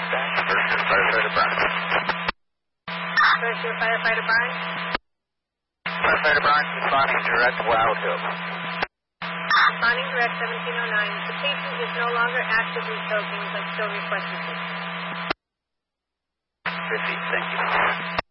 First Firefighter Brian. First Firefighter Brian. Firefighter Brian, responding direct Wild Hills. Responding direct 1709. The patient is no longer actively choking, but still requesting it. 50, thank you.